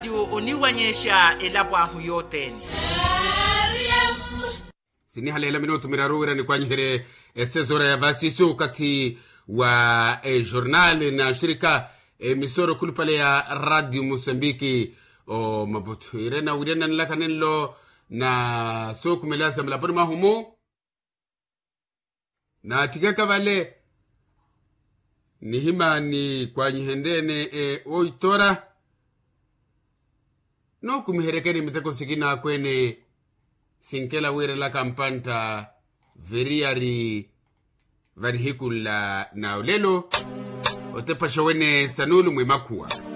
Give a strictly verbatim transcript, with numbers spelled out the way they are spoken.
uniwanyesha elapo ahu yote sini halela minutu mirarura ni kwa nyihere esezora ya vasiso kati wa e, journal na shirika e, misoro kulupale ya Radio Mosambiki o Maputo irena wirena nilaka nilo na so kumelasa mlaponi mahumu na tigaka vale ni hima ni kwa nyihendene e, oitora no kumiherekeni miteko sikina kwene sinkela wire la kampanta veriari varihikula na ulelo otepasha wene sanulu mwemakua